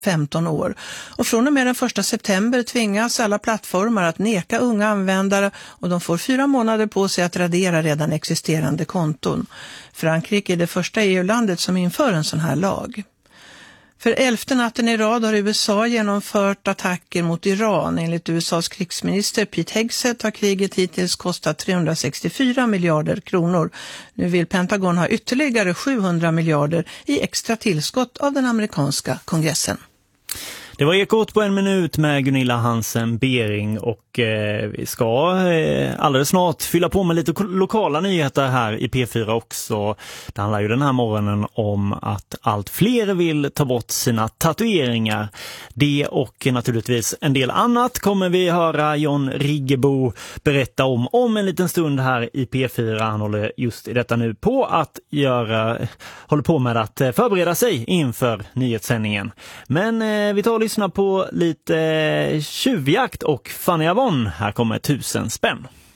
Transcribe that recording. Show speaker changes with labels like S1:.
S1: 15 år. Och från och med den 1 september tvingas alla plattformar att neka unga användare och de får 4 månader på sig att radera redan existerande konton. Frankrike är det första EU-landet som inför en sån här lag. För 11:e natten i rad har USA genomfört attacker mot Iran. Enligt USAs krigsminister Pete Hegseth har kriget hittills kostat 364 miljarder kronor. Nu vill Pentagon ha ytterligare 700 miljarder i extra tillskott av den amerikanska kongressen.
S2: Det var Ekot på 1 minut med Gunilla Hansen Bering och vi ska alldeles snart fylla på med lite lokala nyheter här i P4 också. Det handlar ju den här morgonen om att allt fler vill ta bort sina tatueringar. Det och naturligtvis en del annat kommer vi höra John Riggebo berätta om en liten stund här i P4. Han håller just i detta nu på att håller på med att förbereda sig inför nyhetssändningen. Men vi tar och lyssnar på lite tjuvjakt och Fanny Avon. Här kommer 1000 spänn.